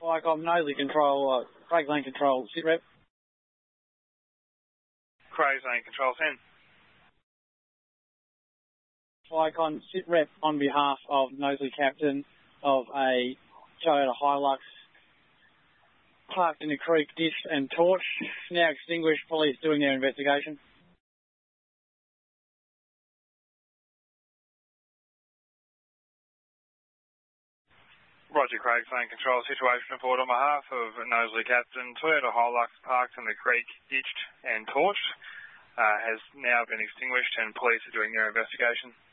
Flycom, Nosey Control, Craig Lane Control, sit rep. Craig Lane Control, 10. Flycon, sit rep on behalf of Nosey Captain of a Toyota Hilux parked in the creek, dished and torched, now extinguished, police doing their investigation. Roger, Craig Lane Control, situation report on behalf of Nosey Captain. Toyota Hilux parked in the creek, ditched and torched, has now been extinguished and police are doing their investigation.